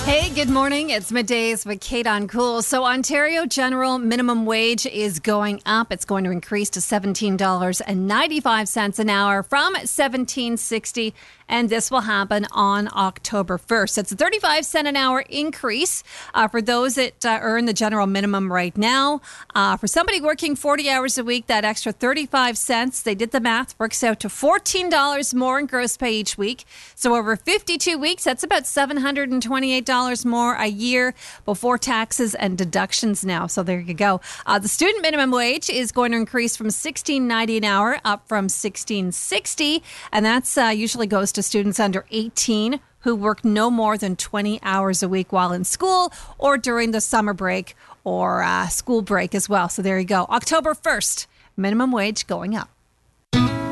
Hey, good morning. It's Middays with Kate on Cool. So Ontario General Minimum Wage is going up. It's going to increase to $17.95 an hour from $17.60. And this will happen on October 1st. It's a 35-cent an hour increase for those that earn the general minimum right now. For somebody working 40 hours a week, that extra 35 cents, they did the math, works out to $14 more in gross pay each week. So over 52 weeks, that's about $728 more a year before taxes and deductions now. So there you go. The student minimum wage is going to increase from $16.90 an hour up from $16.60. And that's usually goes to students under 18 who work no more than 20 hours a week while in school or during the summer break or school break as well. So there you go. October 1st, minimum wage going up.